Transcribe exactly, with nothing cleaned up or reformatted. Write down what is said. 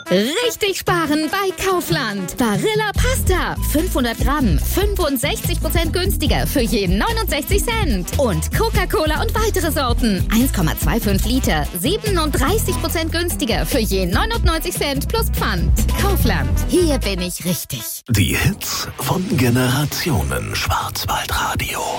Richtig sparen bei Kaufland. Barilla Pasta. fünfhundert Gramm. fünfundsechzig Prozent günstiger für jeden neunundsechzig Cent. Und Coca-Cola und weitere Sorten. eins Komma fünfundzwanzig Liter. siebenunddreißig Prozent günstiger für jeden neunundneunzig Cent plus Pfand. Kaufland. Hier bin ich richtig. Die Hits von Generationen Schwarzwaldradio.